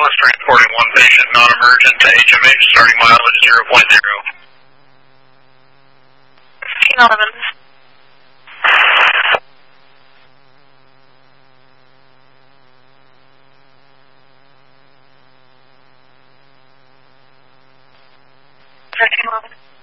is transporting one patient non-emergent to HMH, starting mileage 0.0. 1511. $1311.